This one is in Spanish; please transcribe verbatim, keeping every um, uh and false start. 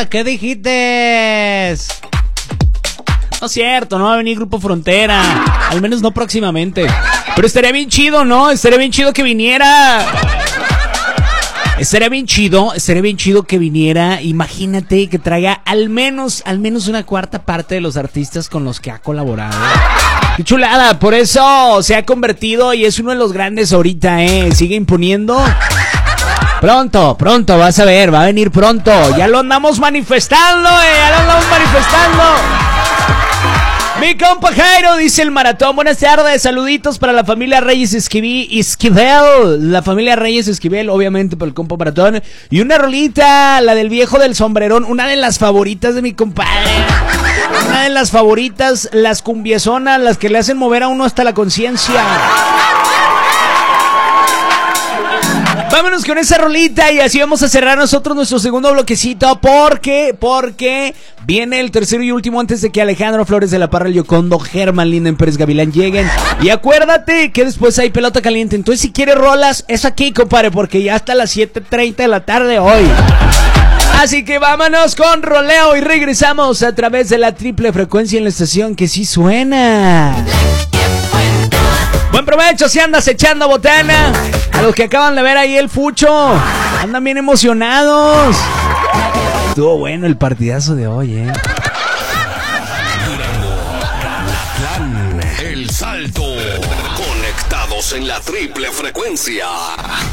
¿qué dijiste? No es cierto, no va a venir Grupo Frontera. Al menos no próximamente. Pero estaría bien chido, ¿no? Estaría bien chido que viniera. Estaría bien chido, estaría bien chido que viniera. Imagínate que traiga al menos, al menos una cuarta parte de los artistas con los que ha colaborado. ¡Qué chulada! Por eso se ha convertido y es uno de los grandes ahorita, ¿eh? Sigue imponiendo. Pronto, pronto, vas a ver, va a venir pronto. Ya lo andamos manifestando, ¿eh? Ya lo andamos manifestando. Mi compa Jairo dice el maratón. Buenas tardes, saluditos para la familia Reyes Esquivel, Esquivel, la familia Reyes Esquivel, obviamente por el compa maratón. Y una rolita, la del viejo del sombrerón, una de las favoritas de mi compadre. Una de las favoritas, las cumbiezonas, las que le hacen mover a uno hasta la conciencia. Vámonos con esa rolita y así vamos a cerrar nosotros nuestro segundo bloquecito. Porque, porque viene el tercero y último antes de que Alejandro Flores de la Parra, el Yocondo, Germán Linden Pérez Gavilán lleguen. Y acuérdate que después hay pelota caliente. Entonces si quieres rolas, es aquí, compadre, porque ya hasta las siete treinta de la tarde hoy. Así que vámonos con roleo y regresamos a través de la triple frecuencia en la estación que sí suena. Buen provecho si andas echando botana. A los que acaban de ver ahí el fucho, andan bien emocionados. Estuvo bueno el partidazo de hoy, eh. El Salto. Conectados en la triple frecuencia.